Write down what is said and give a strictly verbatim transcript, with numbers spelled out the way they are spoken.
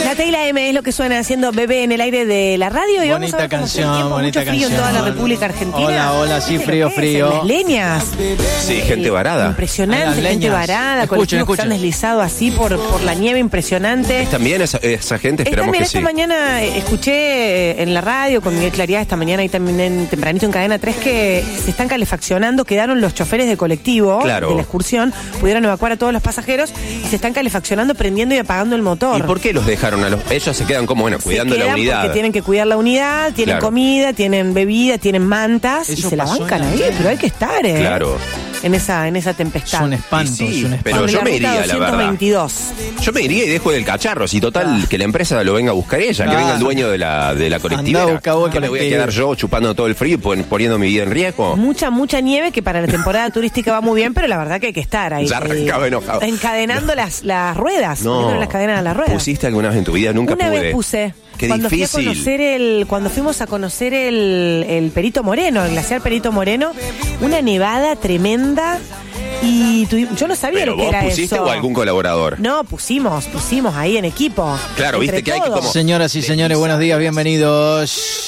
Yate y la M es lo que suena haciendo Bebé en el aire de la radio. Y bonita vamos a ver canción, cómo tiempo, bonita mucho frío canción. en toda la República Argentina. Hola, hola, sí, ¿Viste frío, lo que es? frío. En las leñas. Sí, gente varada. Impresionante, Las gente leñas. varada, Escuchen, colectivos que se han escuchen. deslizado así por, por la nieve, impresionante. También esa, esa gente, Es esperamos también que esta sí. mañana eh, escuché eh, en la radio con Miguel Claridad esta mañana y también en, tempranito en Cadena tres que se están calefaccionando, quedaron los choferes de colectivo Claro. de la excursión, pudieron evacuar a todos los pasajeros y se están calefaccionando, prendiendo y apagando el motor. ¿Y por qué los dejaron a los...? Ellos se quedan como, bueno, cuidando se la quedan unidad. porque tienen que cuidar la unidad, tienen Claro. comida, tienen bebida, tienen mantas y Eso se la pasó bancan en la ahí, tele. pero hay que estar, ¿eh? Claro. En esa, en esa Es tempestad. un espanto, Y sí, es un espanto. pero Con yo la me ruta iría, la verdad. doscientos veintidós. Yo me iría y dejo del cacharro. Si total, que la empresa lo venga a buscar ella, que Claro. venga el dueño de la, de la colectivera. Andá a buscar vos el ¿Qué me voy a colectivo. quedar yo chupando todo el frío y pon- poniendo mi vida en riesgo? Mucha, mucha nieve que para la temporada turística va muy bien, pero la verdad que hay que estar ahí. Ya arrancaba eh, enojado. Encadenando las, las ruedas. No. poniéndole las cadenas a las ruedas. ¿Pusiste alguna vez en tu vida? Nunca Una pude. vez puse. Qué cuando difícil. Fui a conocer el, cuando fuimos a conocer el, el Perito Moreno, el glaciar Perito Moreno, una nevada tremenda y tuvi- yo no sabía ¿Pero lo que vos era pusiste eso. o algún colaborador? No, pusimos, pusimos ahí en equipo. Claro, Entre viste que hay que todos. como- Señoras y señores, buenos días, bienvenidos.